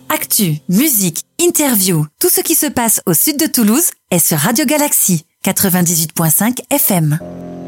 Actu, musique, interview, tout ce qui se passe au sud de Toulouse est sur Radio Galaxy 98.5 FM.